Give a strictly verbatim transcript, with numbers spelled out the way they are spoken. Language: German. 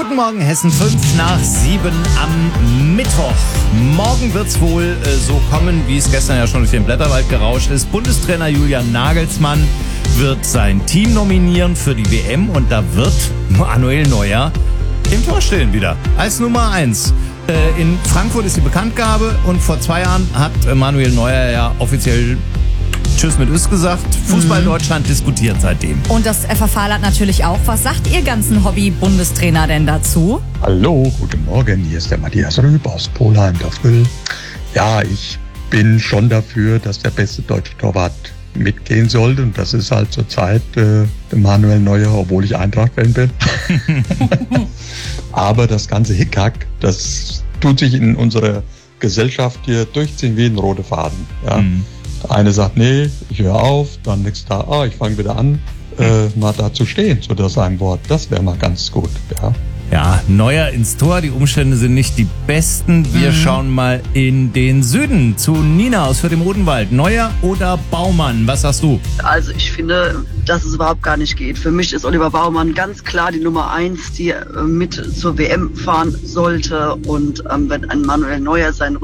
Guten Morgen, Hessen, fünf nach sieben am Mittwoch. Morgen wird's wohl äh, so kommen, wie es gestern ja schon durch den Blätterwald gerauscht ist. Bundestrainer Julian Nagelsmann wird sein Team nominieren für die W M und da wird Manuel Neuer im Tor stehen wieder. Als Nummer eins. Äh, in Frankfurt ist die Bekanntgabe und vor zwei Jahren hat äh, Manuel Neuer ja offiziell Tschüss mit Üss gesagt. Fußball Deutschland diskutiert seitdem. Und das F F H hat natürlich auch. Was sagt ihr ganzen Hobby-Bundestrainer denn dazu? Hallo, guten Morgen. Hier ist der Matthias Rüb aus Polheim, der Früll. Ja, ich bin schon dafür, dass der beste deutsche Torwart mitgehen sollte. Und das ist halt zurzeit äh, der Manuel Neuer, obwohl ich Eintracht-Fan bin. Aber das ganze Hickhack, das tut sich in unserer Gesellschaft hier durchziehen wie ein roter Faden. Ja. Mhm. Der eine sagt, nee, ich höre auf, dann nächstes Tag, ah, ich fange wieder an, äh, mal da zu stehen, zu das ein Wort. Das wäre mal ganz gut, ja. Ja, Neuer ins Tor, die Umstände sind nicht die besten. Wir mhm. schauen mal in den Süden zu Nina aus Fürth im Odenwald. Neuer oder Baumann, was sagst du? Also ich finde, dass es überhaupt gar nicht geht. Für mich ist Oliver Baumann ganz klar die Nummer eins, die äh, mit zur W M fahren sollte. Und ähm, wenn ein Manuel Neuer seinen